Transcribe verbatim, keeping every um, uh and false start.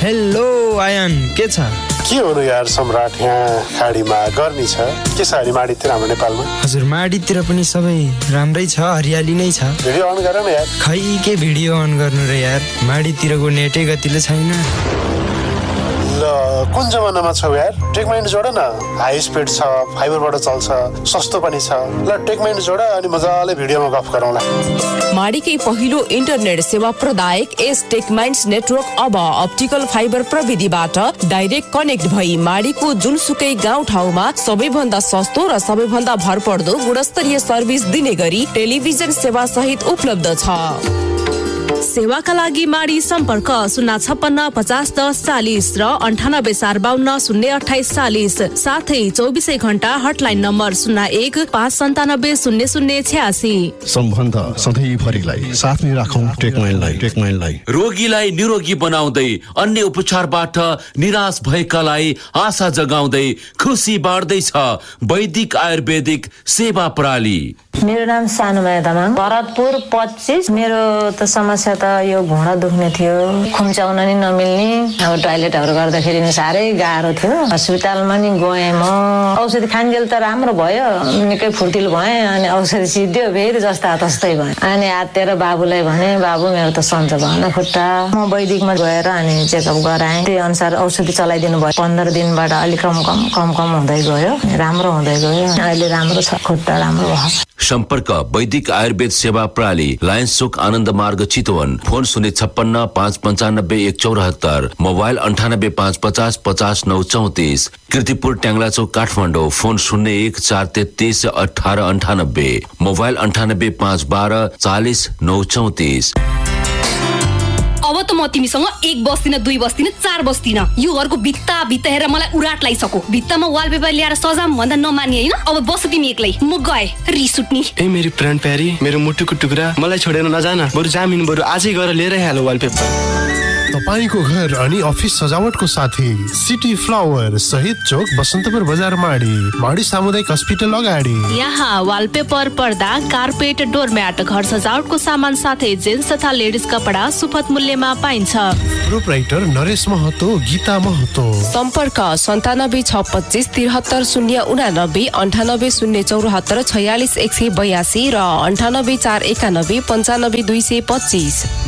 Hello ion, के छ? के हुनु यार सम्राट, यहाँ खाडीमा गर्मी छ। के छ अहिले माडीतिर हाम्रो नेपालमा? हजुर, माडीतिर पनि सबै राम्रै छ, हरियाली नै छ। भिडियो अन गर न यार। खै के भिडियो अन गर्नु र यार, माडीतिरको नेटै गतिले छैन। ल कुन जमानामा छौ यार? टेकमाइन्ड जोड न, हाई स्पिड छ, फाइबरबाट चल्छ, सस्तो पनि छ। ल टेकमाइन्ड जोड अनि मजाले भिडियोमा गफ गरौँला। माडीकै पहिलो इन्टरनेट सेवा प्रदायक एस टेकमाइन्ड्स नेटवर्क अब अप्टिकल फाइबर प्रविधिबाट डाइरेक्ट कनेक्ट भई माडीको जुनसुकै गाउँ ठाउँमा सबैभन्दा सस्तो र सबैभन्दा भरपर्दो गुणस्तरीय सर्भिस दिने गरी टेलिभिजन सेवा सहित उपलब्ध छ। सेवाका लागि माडी सम्पर्क शून्य छप्पन्न पचास दस चालिस र अन्ठानब्बे चार बाहन्न शून्य अठाइस चालिस, साथै चौबिसै घण्टा हटलाइन नम्बर शून्य एक पाँच सन्तानब्बे शून्य शून्य छ्यासी। सम्बन्ध सधैँभरिलाई साथमै राखौं टेकमाइन्डलाई टेकमाइन्डलाई रोगीलाई निरोगी बनाउँदै अन्य उपचारबाट निराश भएकालाई आशा जगाउँदै खुसी बाँड्दैछ वैदिक आयुर्वेदिक सेवा प्रणाली। मेरो नाम सानुमाया तामाङ, भरतपुर पच्चीस। मेरो त समस्या त यो घुँडा दुख्ने थियो, खुम्चाउन नि नमिल्ने, अब टोयलेटहरू गर्दाखेरि नि साह्रै गाह्रो थियो। हस्पिटलमा नि गएँ म, औषधि खान्जेल त राम्रो भयो, निकै फुर्तिलो भएँ। अनि औषधि सिद्धियो, फेरि जस्ता तस्तै भएँ। अनि आत्तेर बाबुलाई भने, बाबु मेरो त सन्चो भएन खुट्टा। म वैदिकमा गएर अनि चेकअप गराएँ, त्यही अनुसार औषधि चलाइदिनु भयो। पन्ध्र दिनबाट अलिक कम कम कम कम हुँदै गयो, राम्रो हुँदै गयो। अहिले राम्रो छ, खुट्टा राम्रो भयो। सम्पर्क वैदिक आयुर्वेद सेवा प्रणाली, लायन्स चोक आनन्द मार्ग चितवन। फोन शून्य छप्पन्न पाँच पन्चानब्बे एक चौरात्तर, मोबाइल अन्ठानब्बे पाँच पचास पचास नौ चौतिस। कीर्तिपुर ट्याङ्ला चौक काठमाडौँ, फोन शून्य एक चार तेत्तिस अठार अन्ठानब्बे, मोबाइल अन्ठानब्बे पाँच बाह्र चालिस नौ चौतिस। अब त म तिमीसँग एक बस्दिन, दुई बस्दिन, चार बस्दिन। यो घरको भित्ता भित्ता हेरेर मलाई उराट लागिसक्यो। भित्तामा वालपेपर ल्याएर सजाम भन्दा नमान्ने होइन। अब बस तिमी एक्लै, म गए रिस उठ्ने। ए मेरी प्राण प्यारी, मेरो मुटुको टुक्रा, मलाई छोडेर नजान। बरु जामिन बरु आजै गएर लिएरै हाल वालपेपर। तपाईको घर अनि अफिस सजावटको साथी सिटी फ्लावर शहीद चोक बसन्तपुर बजार माडी, माडी सामुदायिक अस्पताल अगाडि। यहाँ वालपेपर, पर्दा, कार्पेट, डोरम्याट, घर सजावटको सामान साथै जेन्ट्स तथा लेडिज कपडा सुपथ मूल्यमा पाइन्छ। प्रोप्राइटर नरेश महतो, गीता महतो। सम्पर्क सन्तानब्बे छ पच्चिस त्रिहत्तर शून्य उनानब्बे, अन्ठानब्बे शून्य चौरात्तर छयालिस एक सय बयासी र अन्ठानब्बे चार एकानब्बे पन्चानब्बे दुई सय पच्चिस।